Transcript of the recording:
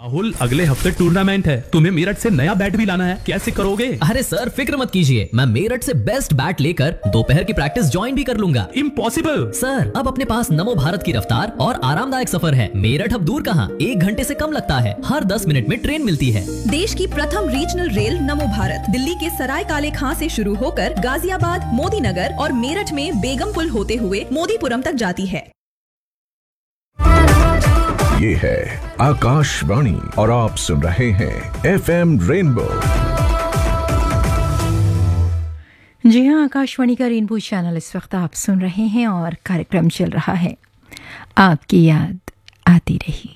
राहुल, अगले हफ्ते टूर्नामेंट है, तुम्हें मेरठ से नया बैट भी लाना है, कैसे करोगे? अरे सर, फिक्र मत कीजिए, मैं मेरठ से बेस्ट बैट लेकर दोपहर की प्रैक्टिस ज्वाइन भी कर लूंगा। इम्पॉसिबल सर, अब अपने पास नमो भारत की रफ्तार और आरामदायक सफर है। मेरठ अब दूर कहाँ, 1 घंटे से कम लगता है। हर 10 मिनट में ट्रेन मिलती है। देश की प्रथम रीजनल रेल नमो भारत दिल्ली के सराय काले खां से शुरू होकर गाजियाबाद, मोदी नगर और मेरठ में बेगमपुल होते हुए मोदीपुरम तक जाती है। ये है आकाशवाणी और आप सुन रहे हैं FM रेनबो। जी हाँ, आकाशवाणी का रेनबो चैनल इस वक्त आप सुन रहे हैं और कार्यक्रम चल रहा है आपकी याद आती रही।